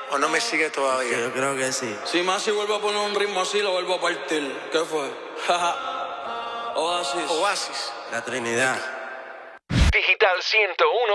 ¿O no me sigue todavía? Yo creo que sí. Si Masi vuelve a poner un ritmo así, lo vuelvo a partir. ¿Qué fue? Oasis. Oasis. La Trinidad. Digital 101.